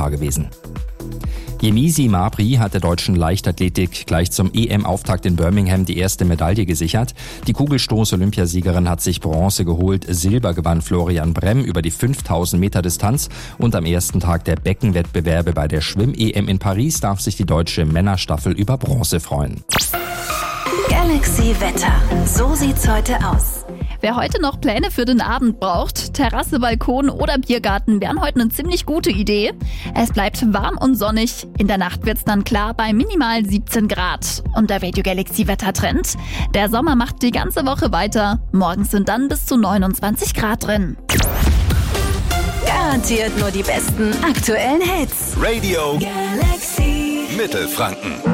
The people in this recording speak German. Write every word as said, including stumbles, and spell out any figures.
Gefahr gewesen. Yemisi Mabry hat der deutschen Leichtathletik gleich zum E M-Auftakt in Birmingham die erste Medaille gesichert. Die Kugelstoß-Olympiasiegerin hat sich Bronze geholt. Silber gewann Florian Bremm über die fünftausend Meter Distanz. Und am ersten Tag der Beckenwettbewerbe bei der Schwimm-E M in Paris darf sich die deutsche Männerstaffel über Bronze freuen. Galaxy Wetter. So sieht's heute aus. Wer heute noch Pläne für den Abend braucht, Terrasse, Balkon oder Biergarten wären heute eine ziemlich gute Idee. Es bleibt warm und sonnig. In der Nacht wird's dann klar bei minimal siebzehn Grad. Und der Radio Galaxy Wettertrend: Der Sommer macht die ganze Woche weiter. Morgens sind dann bis zu neunundzwanzig Grad drin. Garantiert nur die besten aktuellen Hits. Radio Galaxy Mittelfranken.